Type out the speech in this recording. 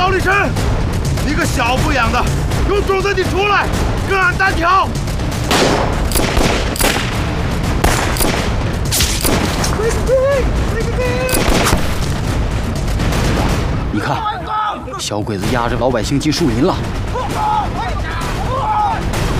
高立生，你个小不养的，有种子你出来跟俺单挑！ 你看，小鬼子压着老百姓进树林了。